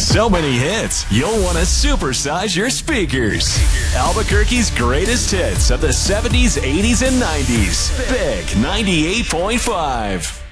So many hits, you'll want to supersize your speakers. Albuquerque's greatest hits of the 70s, 80s, and 90s. Big 98.5.